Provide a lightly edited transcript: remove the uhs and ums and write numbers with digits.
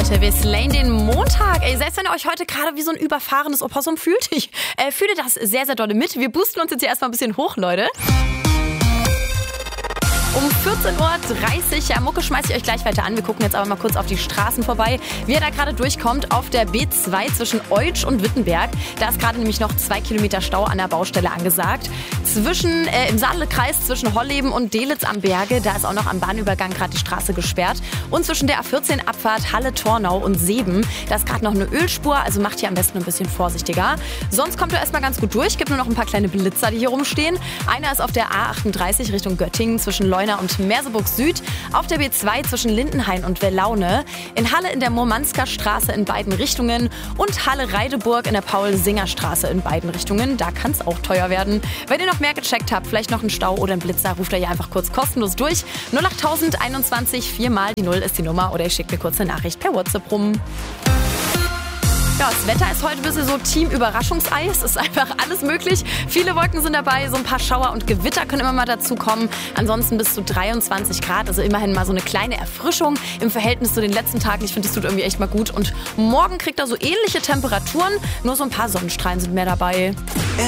Travis Lane den Montag. Ey, selbst wenn ihr euch heute gerade wie so ein überfahrenes Opossum fühlt, ich fühle das sehr, sehr dolle mit. Wir boosten uns jetzt hier erstmal ein bisschen hoch, Leute. Um 14.30 Uhr, ja, Mucke schmeiße ich euch gleich weiter an. Wir gucken jetzt aber mal kurz auf die Straßen vorbei. Wie ihr da gerade durchkommt, auf der B2 zwischen Eutsch und Wittenberg. Da ist gerade nämlich noch 2 Kilometer Stau an der Baustelle angesagt. Im Saale-Kreis zwischen Holleben und Delitzsch am Berge, da ist auch noch am Bahnübergang gerade die Straße gesperrt. Und zwischen der A14-Abfahrt Halle-Tornau und Seeben, da ist gerade noch eine Ölspur, also macht hier am besten ein bisschen vorsichtiger. Sonst kommt ihr erstmal ganz gut durch, gibt nur noch ein paar kleine Blitzer, die hier rumstehen. Einer ist auf der A38 Richtung Göttingen zwischen Leuna und Merseburg Süd, auf der B2 zwischen Lindenhain und Wellaune, in Halle in der Murmansker Straße in beiden Richtungen und Halle-Reideburg in der Paul-Singer-Straße in beiden Richtungen. Da kann es auch teuer werden. Wenn ihr noch mehr gecheckt habt, vielleicht noch einen Stau oder einen Blitzer, ruft ihr hier einfach kurz kostenlos durch. 08021, 4 mal die 0 ist die Nummer oder ihr schickt mir kurz eine Nachricht per WhatsApp rum. Ja, das Wetter ist heute ein bisschen so Team-Überraschungsei. Es ist einfach alles möglich. Viele Wolken sind dabei, so ein paar Schauer und Gewitter können immer mal dazu kommen. Ansonsten bis zu 23 Grad, also immerhin mal so eine kleine Erfrischung im Verhältnis zu den letzten Tagen. Ich finde, das tut irgendwie echt mal gut. Und morgen kriegt er so ähnliche Temperaturen, nur so ein paar Sonnenstrahlen sind mehr dabei.